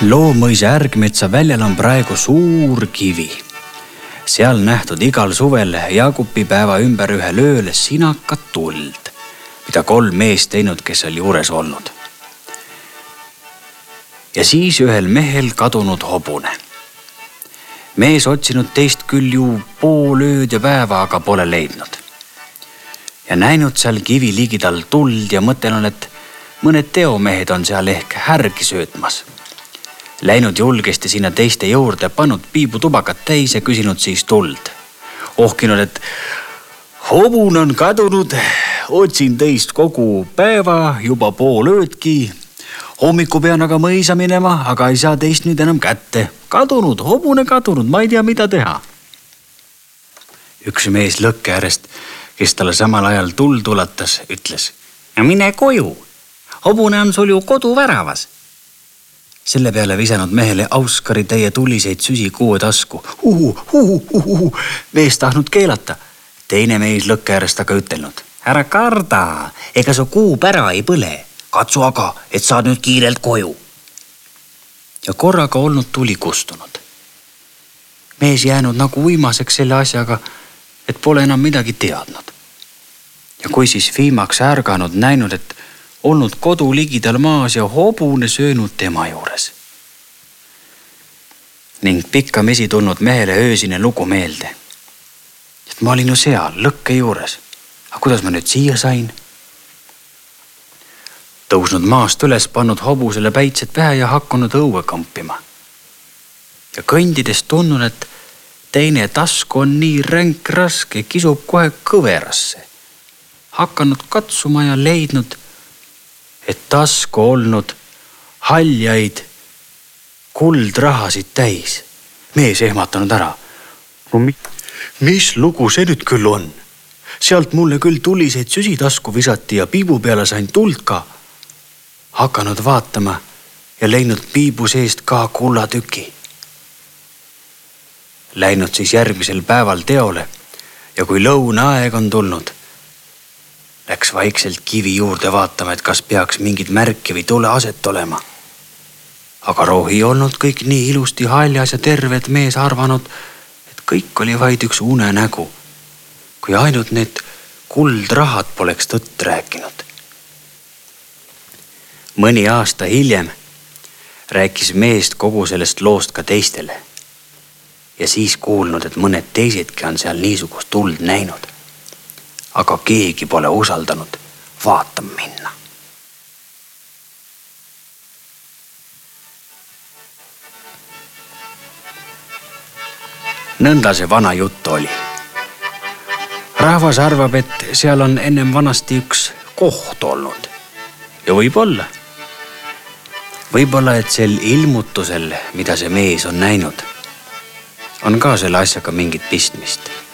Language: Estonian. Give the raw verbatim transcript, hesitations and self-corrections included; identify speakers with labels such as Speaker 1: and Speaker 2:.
Speaker 1: Loomõisa Ärgmetsa väljal on praegu suur kivi. Seal nähtud igal suvel Jaagupipäeva ümber ühel ööl sinakat tuld, mida kolm meest teinud, kes oli juures olnud. Ja siis ühel mehel kadunud hobune. Mees otsinud teist küll ju pool ööd ja päeva, aga pole leidnud. Ja näinud seal kivi ligidal tuld ja mõtelnud, et mõned teomehed on seal ehk härgi söötmas. Läinud julgesti sinna teiste juurde, pannud piibu tubakat täis ja küsinud siis tuld. Ohkinud, et hobun on kadunud, otsin teist kogu päeva, juba pool öödki. Hommiku pean aga mõisa minema, aga ei saa teist nüüd enam kätte. Kadunud, hobune kadunud, ma ei tea, mida teha. Üks mees lõkke äärest, kes talle samal ajal tuld ulatas, ütles: mine koju, hobune on sul ju kodu väravas. Selle peale visanud mehele auskari täie tuliseid süsi kuue tasku. Uhu, uhu, uhu, mees tahtnud keelata. Teine mees lõkke äärest aga ütelnud: ära karda, ega su kuu pära ei põle. Katsu aga, et saad nüüd kiirelt koju. Ja korraga olnud tuli kustunud. Mees jäänud nagu uimaseks selle asjaga, et pole enam midagi teadnud. Ja kui siis viimaks ärganud näinud, et olnud kodu ligidal maas ja hobune söönud tema juures. Ning pikkamisi tulnud mehele öösine lugu meelde. Et ma olin ju seal, lõkke juures. Aga kuidas ma nüüd siia sain? Tõusnud maast üles, pannud hobusele päitsed pähe ja hakanud õue kampima. Ja kõndides tunnun, et teine tasku on nii ränk raske, kisub kohe kõverasse. Hakanud katsuma ja leidnud, et tasku olnud haljaid kuldrahasid täis. Mees ehmatanud ära. No, mis lugu see nüüd küll on? Sealt mulle küll tuliseid süsitasku visati ja piibu peale sain tuld ka. Hakanud vaatama ja leidnud piibu seest ka kullatüki. Läinud siis järgmisel päeval teole ja kui lõunaaeg on tulnud, läks vaikselt kivi juurde vaatama, et kas peaks mingid märki või tule aset olema. Aga rohi olnud kõik nii ilusti haljas ja terved mees arvanud, et kõik oli vaid üks unenägu, kui ainult need kuldrahad poleks tõtt rääkinud. Mõni aasta hiljem rääkis meest kogu sellest loost ka teistele ja siis kuulnud, et mõned teisedki on seal niisugust tuld näinud. Aga keegi pole usaldanud vaatama minna. Nõnda see vana jutt oli. Rahvas arvab, et seal on ennem vanasti üks koht olnud. Ja võib-olla. Võib-olla, et sel ilmutusel, mida see mees on näinud, on ka selle asjaga mingit pistmist.